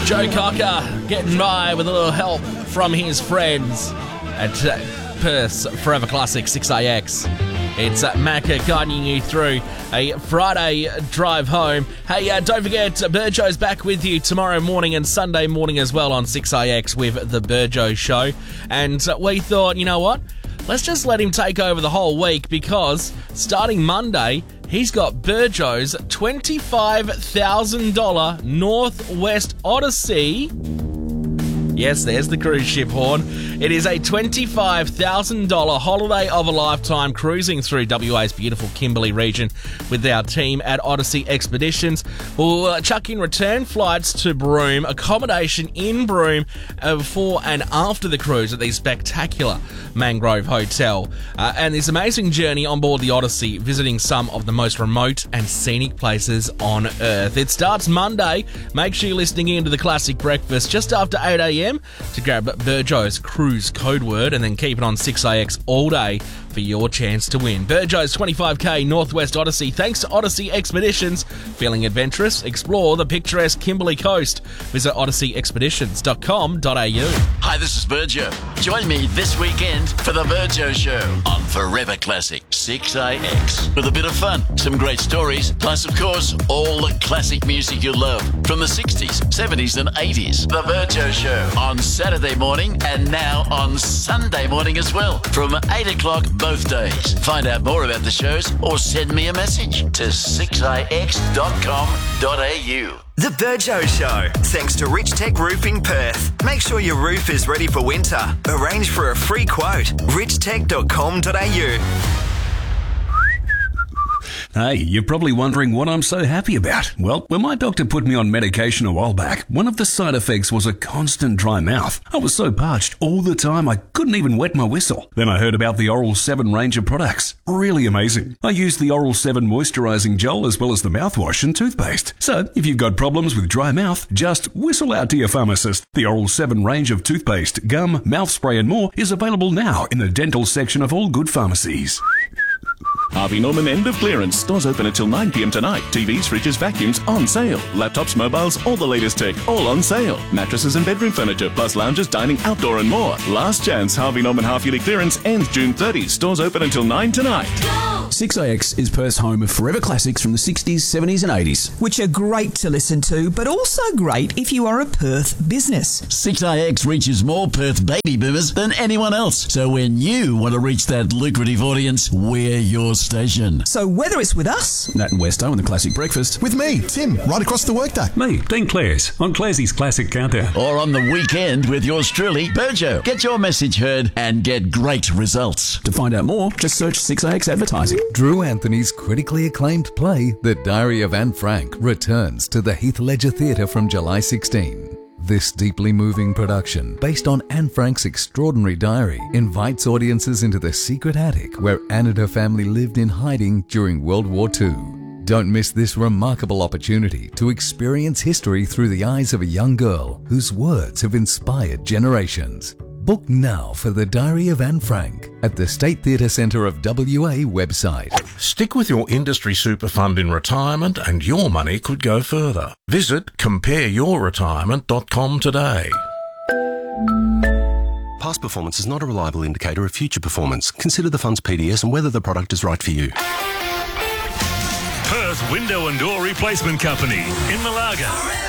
Joe Cocker getting by with a little help from his friends at Perth's Forever Classic 6AX. It's Macca guiding you through a Friday drive home. Hey, don't forget, Burjo's back with you tomorrow morning and Sunday morning as well on 6AX with The Burjo Show. And we thought, you know what? Let's just let him take over the whole week because starting Monday, he's got Burjo's $25,000 Northwest Odyssey. Yes, there's the cruise ship horn. It is a $25,000 holiday of a lifetime cruising through WA's beautiful Kimberley region with our team at Odyssey Expeditions. We'll chuck in return flights to Broome, accommodation in Broome before and after the cruise at the spectacular Mangrove Hotel. And this amazing journey on board the Odyssey, visiting some of the most remote and scenic places on Earth. It starts Monday. Make sure you're listening in to the Classic Breakfast just after 8 a.m. to grab Burjo's cruise code word and then keep it on 6AX all day for your chance to win. Burjo's 25k Northwest Odyssey, thanks to Odyssey Expeditions. Feeling adventurous? Explore the picturesque Kimberley coast. Visit odysseyexpeditions.com.au. Hi, this is Burjo. Join me this weekend for the Burjo Show on Forever Classic 6AX. With a bit of fun, some great stories, plus, of course, all the classic music you love from the 60s, 70s and 80s. The Burjo Show on Saturday morning and now on Sunday morning as well from 8 o'clock both days. Find out more about the shows or send me a message to 6ix.com.au. The Burjo Show, thanks to Rich Tech Roofing Perth. Make sure your roof is ready for winter. Arrange for a free quote. richtech.com.au. Hey, you're probably wondering what I'm so happy about. Well, when my doctor put me on medication a while back, one of the side effects was a constant dry mouth. I was so parched all the time I couldn't even wet my whistle. Then I heard about the Oral 7 range of products. Really amazing. I used the Oral 7 moisturizing gel as well as the mouthwash and toothpaste. So, if you've got problems with dry mouth, just whistle out to your pharmacist. The Oral 7 range of toothpaste, gum, mouth spray and more is available now in the dental section of all good pharmacies. Harvey Norman end of clearance. Stores open until 9 p.m. tonight. TVs, fridges, vacuums on sale. Laptops, mobiles, all the latest tech, all on sale. Mattresses and bedroom furniture, plus lounges, dining, outdoor and more. Last chance Harvey Norman half-yearly clearance ends June 30. Stores open until 9 tonight. 6AX is Perth's home of forever classics from the 60s, 70s and 80s. Which are great to listen to, but also great if you are a Perth business. 6AX reaches more Perth baby boomers than anyone else. So when you want to reach that lucrative audience, we're your station. So whether it's with us, Nat and Westo and the Classic Breakfast, with me, Tim, right across the workday. Me, Dean Clares, on Clarsey's Classic Countdown. Or on the weekend with yours truly, Burjo. Get your message heard and get great results. To find out more, just search 6AX Advertising. Drew Anthony's critically acclaimed play, The Diary of Anne Frank, returns to the Heath Ledger Theatre from July 16. This deeply moving production, based on Anne Frank's extraordinary diary, invites audiences into the secret attic where Anne and her family lived in hiding during World War II. Don't miss this remarkable opportunity to experience history through the eyes of a young girl whose words have inspired generations. Book now for The Diary of Anne Frank at the State Theatre Centre of WA website. Stick with your industry super fund in retirement and your money could go further. Visit compareyourretirement.com today. Past performance is not a reliable indicator of future performance. Consider the fund's PDS and whether the product is right for you. Perth Window and Door Replacement Company in Malaga.